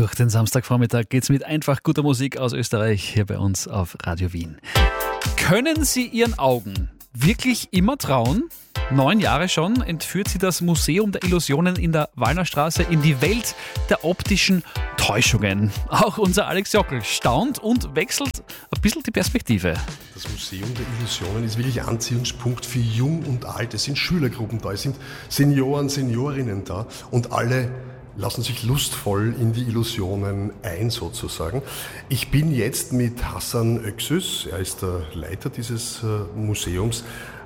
Durch den Samstagvormittag geht's mit einfach guter Musik aus Österreich hier bei uns auf Radio Wien. Können Sie Ihren Augen wirklich immer trauen? 9 Jahre schon entführt sie das Museum der Illusionen in der Wallnerstraße in die Welt der optischen Täuschungen. Auch unser Alex Jockel staunt und wechselt ein bisschen die Perspektive. Das Museum der Illusionen ist wirklich Anziehungspunkt für Jung und Alt. Es sind Schülergruppen da, es sind Senioren, Seniorinnen da und alle lassen sich lustvoll in die Illusionen ein sozusagen. Ich bin jetzt mit Hassan Öksüz, er ist der Leiter dieses Museums.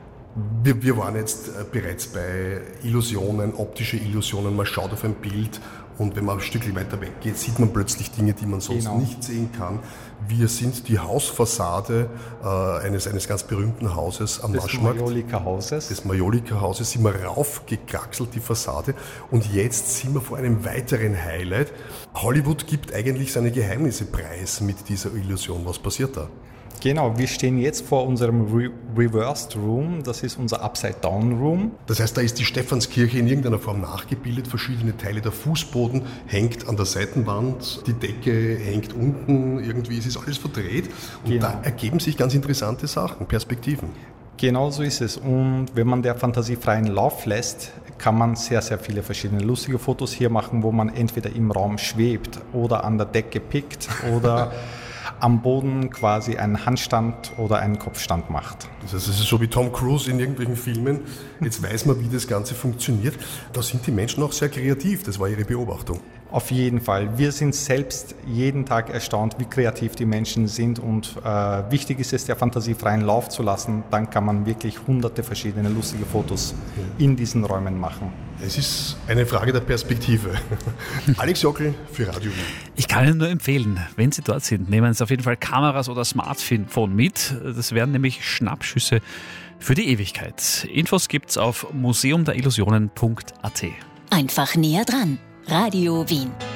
Wir waren jetzt bereits bei Illusionen, optische Illusionen. Man schaut auf ein Bild und wenn man ein Stückchen weiter weg geht, sieht man plötzlich Dinge, die man sonst nicht sehen kann. Wir sind die Hausfassade eines ganz berühmten Hauses am Naschmarkt. Des Majolika-Hauses sind wir raufgekraxelt, die Fassade. Und jetzt sind wir vor einem weiteren Highlight. Hollywood gibt eigentlich seine Geheimnisse preis mit dieser Illusion. Was passiert da? Genau, wir stehen jetzt vor unserem Reversed Room, das ist unser Upside-Down Room. Das heißt, da ist die Stephanskirche in irgendeiner Form nachgebildet, verschiedene Teile, der Fußboden hängt an der Seitenwand, die Decke hängt unten, irgendwie es ist alles verdreht und da ergeben sich ganz interessante Sachen, Perspektiven. Genau so ist es und wenn man der Fantasie freien Lauf lässt, kann man sehr, sehr viele verschiedene lustige Fotos hier machen, wo man entweder im Raum schwebt oder an der Decke pickt oder am Boden quasi einen Handstand oder einen Kopfstand macht. Das heißt, es ist so wie Tom Cruise in irgendwelchen Filmen. Jetzt weiß man, wie das Ganze funktioniert. Da sind die Menschen auch sehr kreativ. Das war Ihre Beobachtung. Auf jeden Fall. Wir sind selbst jeden Tag erstaunt, wie kreativ die Menschen sind und wichtig ist es, der Fantasie freien Lauf zu lassen. Dann kann man wirklich hunderte verschiedene lustige Fotos in diesen Räumen machen. Es ist eine Frage der Perspektive. Alex Jockel für Radio Wien. Ich kann Ihnen nur empfehlen, wenn Sie dort sind, nehmen Sie auf jeden Fall Kameras oder Smartphone mit. Das wären nämlich Schnappschüsse für die Ewigkeit. Infos gibt's auf museumderillusionen.at. Einfach näher dran. Radio Wien.